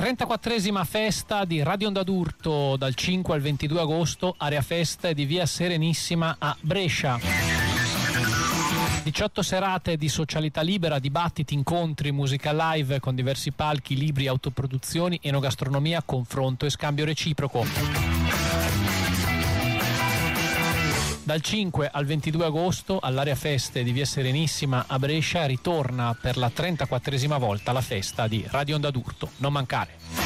34esima festa di Radio Onda d'Urto dal 5 al 22 agosto, area feste di Via Serenissima a Brescia. 18 serate di socialità libera, dibattiti, incontri, musica live con diversi palchi, libri, autoproduzioni, enogastronomia, confronto e scambio reciproco. Dal 5 al 22 agosto all'area feste di Via Serenissima a Brescia ritorna per la 34esima volta la festa di Radio Onda d'Urto. Non mancare.